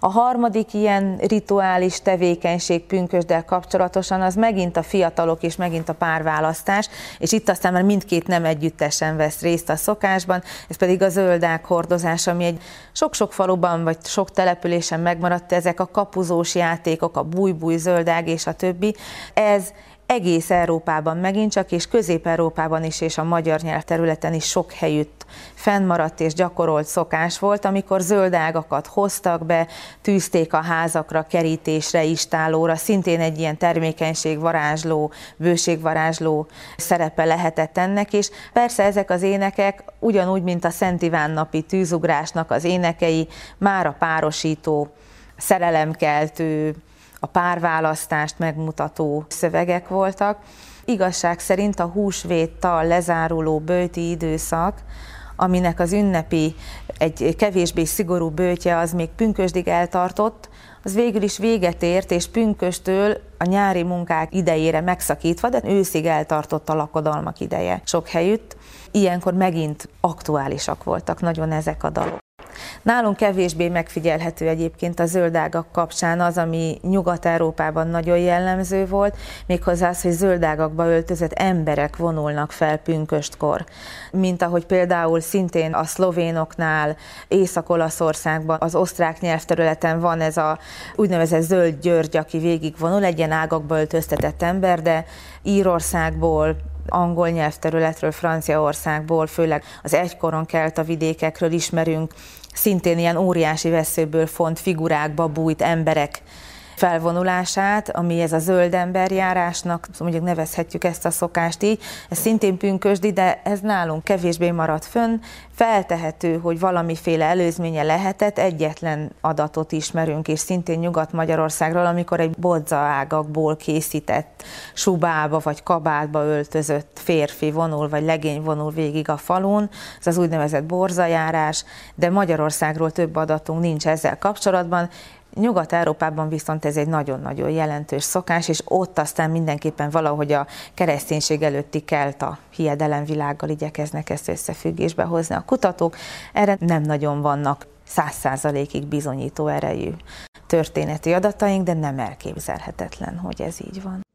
A harmadik ilyen rituális tevékenység pünkösddel kapcsolatosan az megint a fiatalok és megint a párválasztás, és itt aztán már mindkét nem együttesen vesz részt a szokásban, ez pedig a zöldág hordozása, ami egy sok-sok faluban vagy sok településen megmaradt, ezek a kapuzós játékok, a búj-búj, zöldág és a többi. Ez egész Európában megint csak, és Közép-Európában is, és a magyar nyelvterületen is sok helyütt fennmaradt és gyakorolt szokás volt, amikor zöldágakat hoztak be, tűzték a házakra, kerítésre, istállóra, szintén egy ilyen termékenységvarázsló, bőségvarázsló szerepe lehetett ennek, és persze ezek az énekek ugyanúgy, mint a Szent Iván napi tűzugrásnak az énekei, már a párosító, szerelemkeltő, a párválasztást megmutató szövegek voltak. Igazság szerint a húsvéttal lezáruló böjti időszak, aminek az ünnepi, egy kevésbé szigorú böjtje az még pünkösdig eltartott, az végül is véget ért, és pünkösttől a nyári munkák idejére megszakítva, de őszig eltartott a lakodalmak ideje sok helyütt. Ilyenkor megint aktuálisak voltak nagyon ezek a dalok. Nálunk kevésbé megfigyelhető egyébként a zöldágak kapcsán az, ami Nyugat-Európában nagyon jellemző volt, méghozzá az, hogy zöldágakba öltözött emberek vonulnak fel pünköstkor. Mint ahogy például szintén a szlovénoknál, Észak-Olaszországban, az osztrák nyelvterületen van ez a úgynevezett zöld György, aki végigvonul, egy ilyen ágakba öltöztetett ember, de Írországból, angol nyelvterületről, Franciaországból, főleg az egykoron kelta vidékekről ismerünk szintén ilyen óriási vesszőből font figurákba bújt emberek felvonulását, ami ez a zöld emberjárásnak, mondjuk nevezhetjük ezt a szokást így, ez szintén pünkösdi, de ez nálunk kevésbé maradt fönn, feltehető, hogy valamiféle előzménye lehetett, egyetlen adatot ismerünk, és szintén Nyugat-Magyarországról, amikor egy bodzaágakból készített subába vagy kabátba öltözött férfi vonul, vagy legény vonul végig a falun, ez az úgynevezett borzajárás, de Magyarországról több adatunk nincs ezzel kapcsolatban. Nyugat-Európában viszont ez egy nagyon-nagyon jelentős szokás, és ott aztán mindenképpen valahogy a kereszténység előtti kelta hiedelemvilággal igyekeznek ezt összefüggésbe hozni a kutatók. Erre nem nagyon vannak 100%-ig bizonyító erejű történeti adataink, de nem elképzelhetetlen, hogy ez így van.